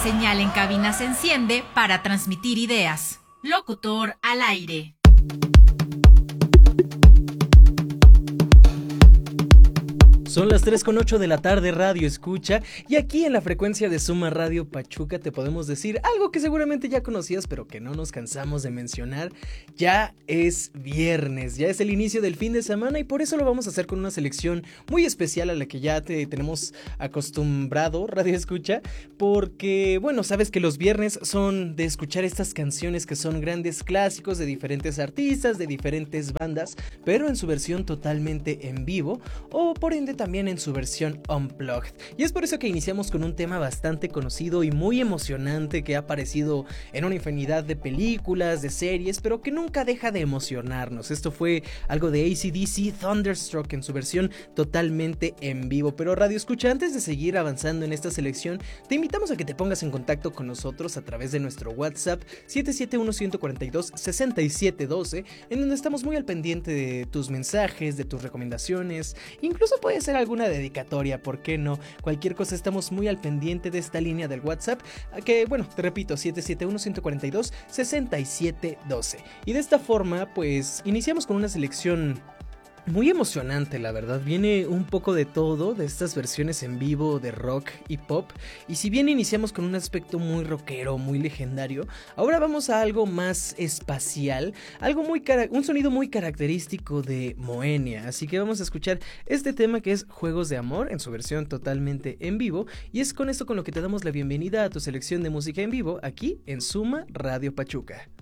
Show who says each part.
Speaker 1: señal en cabina se enciende para transmitir ideas. Locutor al aire.
Speaker 2: Son las 3:08 de la tarde, Radio Escucha, y aquí en la frecuencia de Suma Radio Pachuca te podemos decir algo que seguramente ya conocías, pero que no nos cansamos de mencionar. Ya es viernes, ya es el inicio del fin de semana y por eso lo vamos a hacer con una selección muy especial a la que ya te tenemos acostumbrado, Radio Escucha, porque, bueno, sabes que los viernes son de escuchar estas canciones que son grandes clásicos de diferentes artistas, de diferentes bandas, pero en su versión totalmente en vivo, o por ende también en su versión unplugged. Y es por eso que iniciamos con un tema bastante conocido y muy emocionante que ha aparecido en una infinidad de películas, de series, pero que nunca deja de emocionarnos. Esto fue algo de AC/DC, Thunderstruck, en su versión totalmente en vivo. Pero Radio Escucha, antes de seguir avanzando en esta selección, te invitamos a que te pongas en contacto con nosotros a través de nuestro WhatsApp 771-142-6712, en donde estamos muy al pendiente de tus mensajes, de tus recomendaciones, incluso puede ser alguna dedicatoria, ¿por qué no? Cualquier cosa, estamos muy al pendiente de esta línea del WhatsApp, que bueno, te repito, 771-142-6712. Y de esta forma, pues, iniciamos con una selección muy emocionante, la verdad. Viene un poco de todo, de estas versiones en vivo de rock y pop. Y si bien iniciamos con un aspecto muy rockero, muy legendario, ahora vamos a algo más espacial, algo un sonido muy característico de Moenia. Así que vamos a escuchar este tema que es Juegos de Amor, en su versión totalmente en vivo. Y es con esto con lo que te damos la bienvenida a tu selección de música en vivo, aquí en Suma Radio Pachuca.